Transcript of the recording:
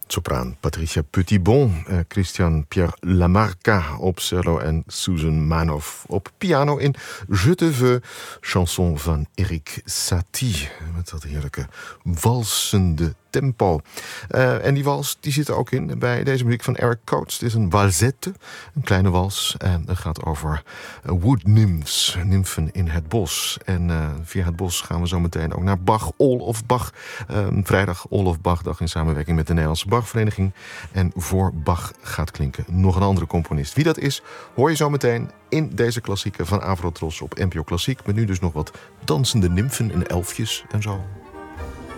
Sopraan Patricia Petitbon, Christian Pierre Lamarca op cello en Susan Manoff op piano in Je te veux, chanson van Erik Satie. Met dat heerlijke walsende tempo. En die wals die zit er ook in bij deze muziek van Eric Coates. Het is een walsette, een kleine wals. En het gaat over wood nymphs, nymfen in het bos. En via het bos gaan we zo meteen ook naar Bach, All of Bach. Vrijdag All of Bach-dag in samenwerking met de Nederlandse Bachvereniging. En voor Bach gaat klinken nog een andere componist. Wie dat is, hoor je zo meteen in deze klassieke van Avrotros op NPO Klassiek. Met nu dus nog wat dansende nymfen en elfjes en zo.